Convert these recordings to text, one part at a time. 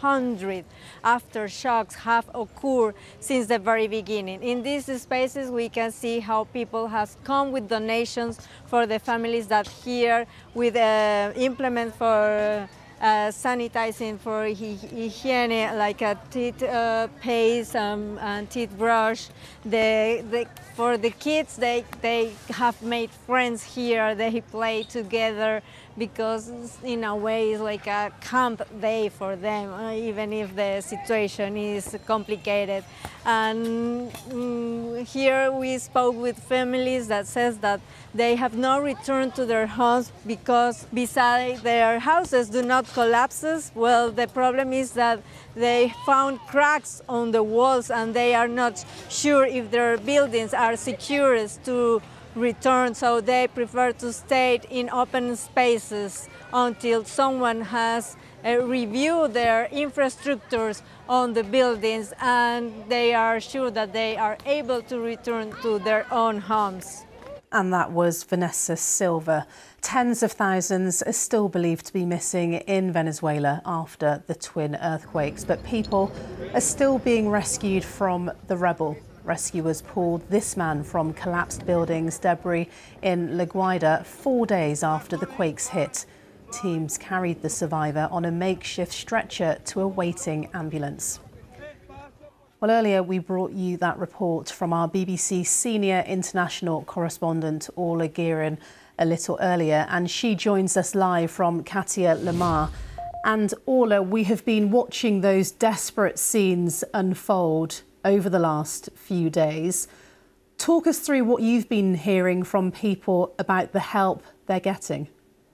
100 aftershocks have occurred since the very beginning. In these spaces we can see how people have come with donations for the families that here, with implements for sanitizing, for hygiene, like a teeth paste and teeth brush. For the kids, they have made friends here. They play together because in a way it's like a camp day for them, even if the situation is complicated. And here we spoke with families that says that they have not returned to their homes because beside their houses do not collapse. Well, the problem is that they found cracks on the walls and they are not sure if their buildings are secure to return, so they prefer to stay in open spaces until someone has reviewed their infrastructures on the buildings and they are sure that they are able to return to their own homes. And that was Vanessa Silva. Tens of thousands are still believed to be missing in Venezuela after the twin earthquakes, but people are still being rescued from the rubble. Rescuers pulled this man from collapsed buildings debris in La Guaira 4 days after the quakes hit. Teams carried the survivor on a makeshift stretcher to a waiting ambulance. Well, earlier we brought you that report from our BBC senior international correspondent Orla Guerin a little earlier, and she joins us live from Katia Lamar. And Orla, we have been watching those desperate scenes unfold over the last few days. Talk us through what you've been hearing from people about the help they're getting.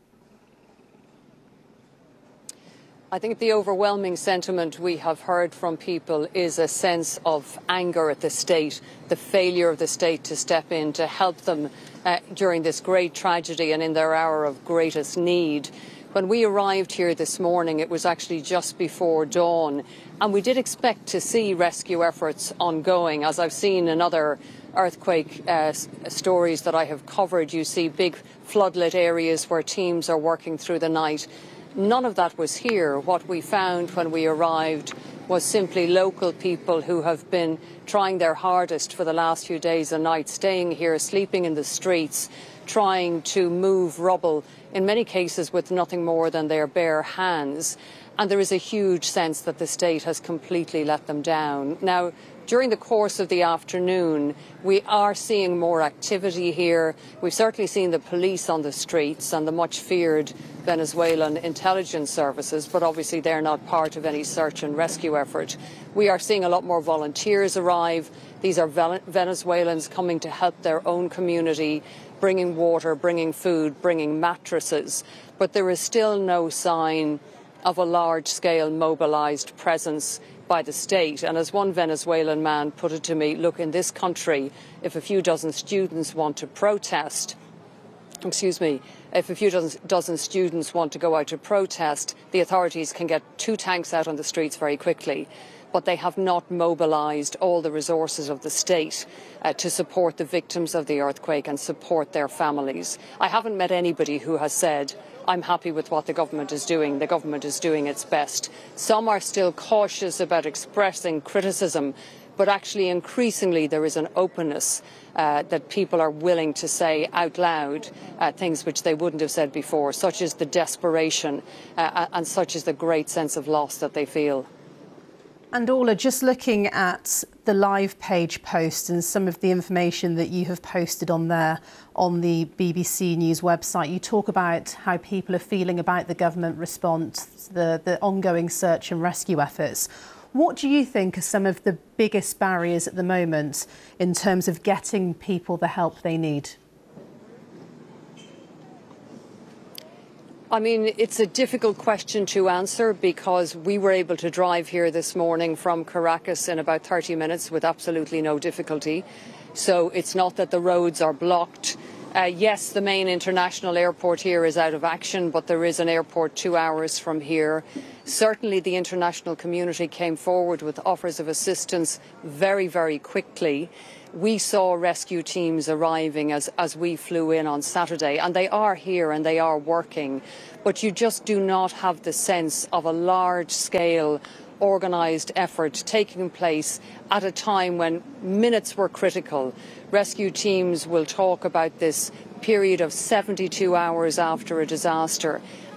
I think the overwhelming sentiment we have heard from people is a sense of anger at the state, the failure of the state to step in to help them during this great tragedy and in their hour of greatest need. When we arrived here this morning, it was actually just before dawn, and we did expect to see rescue efforts ongoing. As I've seen in other earthquake stories that I have covered, you see big floodlit areas where teams are working through the night. None of that was here. What we found when we arrived was simply local people who have been trying their hardest for the last few days and nights, staying here, sleeping in the streets, trying to move rubble, in many cases with nothing more than their bare hands. And there is a huge sense that the state has completely let them down. Now, during the course of the afternoon, we are seeing more activity here. We've certainly seen the police on the streets and the much feared Venezuelan intelligence services, but obviously they're not part of any search and rescue effort. We are seeing a lot more volunteers arrive. These are Venezuelans coming to help their own community, bringing water, bringing food, bringing mattresses. But there is still no sign of a large-scale mobilised presence by the state. And as one Venezuelan man put it to me, look, in this country, if a few dozen students want to protest, if a few dozen students want to go out to protest, the authorities can get 2 tanks out on the streets very quickly. But they have not mobilised all the resources of the state to support the victims of the earthquake and support their families. I haven't met anybody who has said, I'm happy with what the government is doing. The government is doing its best. Some are still cautious about expressing criticism, but actually increasingly there is an openness that people are willing to say out loud things which they wouldn't have said before, such as the desperation and such as the great sense of loss that they feel. And Orla, just looking at the live page post and some of the information that you have posted on there on the BBC News website, you talk about how people are feeling about the government response, the ongoing search and rescue efforts. What do you think are some of the biggest barriers at the moment in terms of getting people the help they need? I mean, it's a difficult question to answer because we were able to drive here this morning from Caracas in about 30 minutes with absolutely no difficulty. So it's not that the roads are blocked. Yes, the main international airport here is out of action, but there is an airport 2 hours from here. Certainly the international community came forward with offers of assistance very, very quickly. We saw rescue teams arriving as we flew in on Saturday, and they are here and they are working, but you just do not have the sense of a large-scale organised effort taking place at a time when minutes were critical. Rescue teams will talk about this period of 72 hours after a disaster.